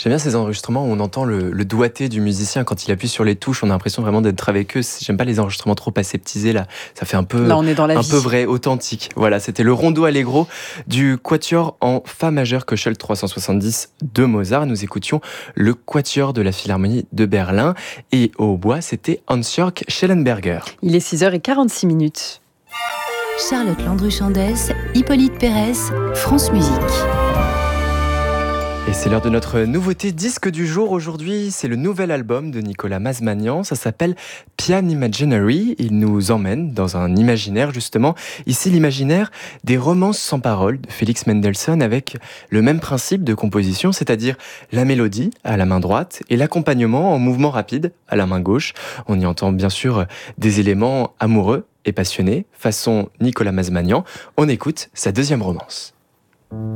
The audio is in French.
J'aime bien ces enregistrements où on entend le doigté du musicien quand il appuie sur les touches. On a l'impression vraiment d'être avec eux. J'aime pas les enregistrements trop aseptisés là. Ça fait Là, on est dans la un vie. peu vrai, authentique. Voilà, c'était le Rondo Allegro du Quatuor en Fa majeur Köchel 370 de Mozart. Nous écoutions le Quatuor de la Philharmonie de Berlin et au hautbois, c'était Hans-Jörg Schellenberger. Il est 6h46. Charlotte Landru-Chandès, Hippolyte Pérez, France Musique. Et c'est l'heure de notre nouveauté disque du jour. Aujourd'hui, c'est le nouvel album de Nicolas Mazmanian. Ça s'appelle Pian Imaginary. Il nous emmène dans un imaginaire, justement. Ici, l'imaginaire des romances sans paroles de Félix Mendelssohn avec le même principe de composition, c'est-à-dire la mélodie à la main droite et l'accompagnement en mouvement rapide à la main gauche. On y entend bien sûr des éléments amoureux et passionnés, façon Nicolas Mazmanian. On écoute sa deuxième romance.